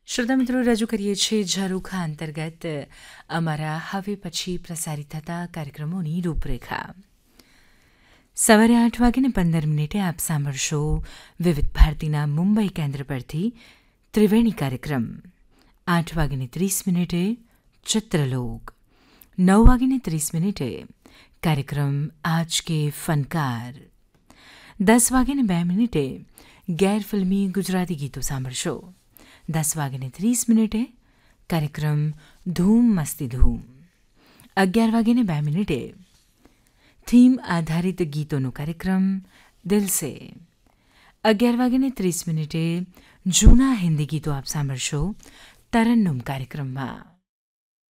શ્રોતા મિત્રો, રજૂ કરીએ છીએ ઝરૂખા અંતર્ગત અમારા હવે પછી પ્રસારિત થતા કાર્યક્રમોની રૂપરેખા. સવારે 8:15 આપ સાંભળશો વિવિધ ભારતીના મુંબઈ કેન્દ્ર પરથી ત્રિવેણી કાર્યક્રમ. 8:30 ચિત્રલોક. 9:30 કાર્યક્રમ આજ કે ફનકાર. 10:02 ગેરફિલ્મી ગુજરાતી ગીતો સાંભળશો. 10:30 કાર્યક્રમ ધૂમ મસ્તી ધૂમ. 11:02 થીમ આધારિત ગીતોનો કાર્યક્રમ દિલ સે. 11:30 જૂના હિન્દી ગીતો આપ સાંભળશો તરન્નુમ કાર્યક્રમમાં.